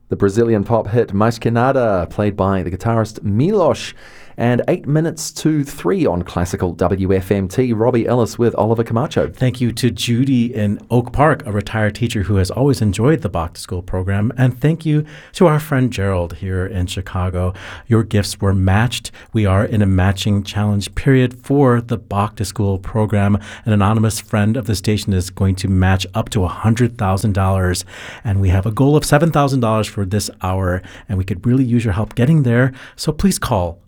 The Brazilian pop hit Mais Que Nada, played by the guitarist Milos. And 8 minutes to 3 on Classical WFMT. Robbie Ellis with Oliver Camacho. Thank you to Judy in Oak Park, a retired teacher who has always enjoyed the Bach to School program. And thank you to our friend Gerald here in Chicago. Your gifts were matched. We are in a matching challenge period for the Bach to School program. An anonymous friend of the station is going to match up to $100,000. And we have a goal of $7,000 for this hour. And we could really use your help getting there. So please call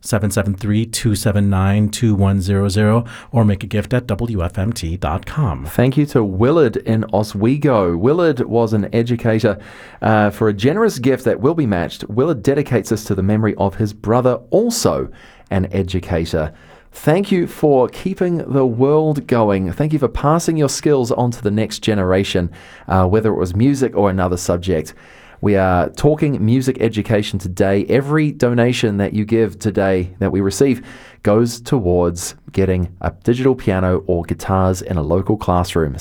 773-279-2100 or make a gift at WFMT.com. Thank you to Willard in Oswego. Willard was an educator. For a generous gift that will be matched, Willard dedicates this to the memory of his brother, also an educator. Thank you for keeping the world going. Thank you for passing your skills on to the next generation, whether it was music or another subject. We are talking music education today. Every donation that you give today, that we receive, goes towards getting a digital piano or guitars in a local classroom.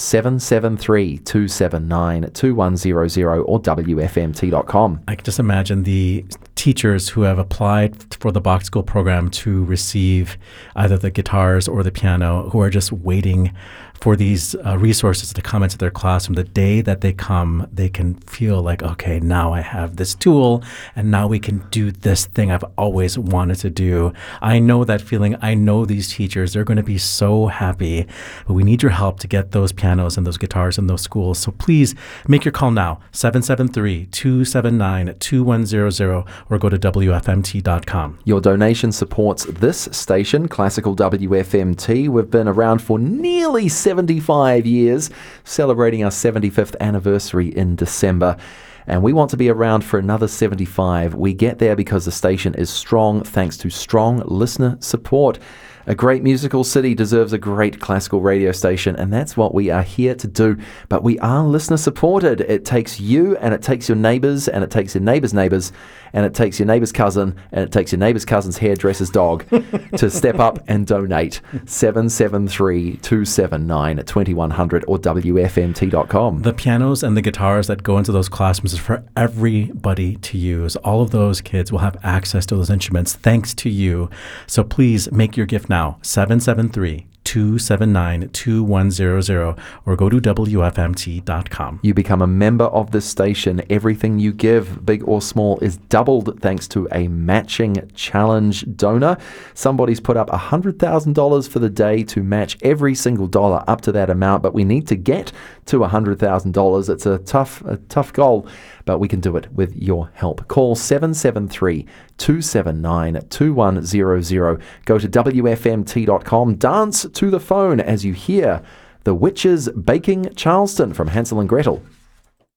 773-279-2100 or WFMT.com. I can just imagine the teachers who have applied for the Bach School program to receive either the guitars or the piano, who are just waiting for these resources to come into their classroom. The day that they come, they can feel like, okay, now I have this tool, and now we can do this thing I've always wanted to do. I know that feeling. I know these teachers. They're going to be so happy. But we need your help to get those pianos and those guitars in those schools. So please make your call now, 773-279-2100, or go to WFMT.com. Your donation supports this station, Classical WFMT. We've been around for nearly 75 years, celebrating our 75th anniversary in December. And we want to be around for another 75. We get there because the station is strong, thanks to strong listener support. A great musical city deserves a great classical radio station, and that's what we are here to do. But we are listener supported. It takes you, and it takes your neighbors, and it takes your neighbors' neighbors, and it takes your neighbor's cousin, and it takes your neighbor's cousin's hairdresser's dog to step up and donate. 773-279-2100 or WFMT.com. The pianos and the guitars that go into those classrooms is for everybody to use. All of those kids will have access to those instruments thanks to you. So please make your gift now, 773-279-2100, or go to WFMT.com. You become a member of this station. Everything you give, big or small, is doubled thanks to a matching challenge donor. Somebody's put up $100,000 for the day to match every single dollar up to that amount, but we need to get to $100,000. It's a tough goal, but we can do it with your help. Call 773-279-2100. Go to WFMT.com. Dance to the phone as you hear The Witches Baking Charleston from Hansel and Gretel.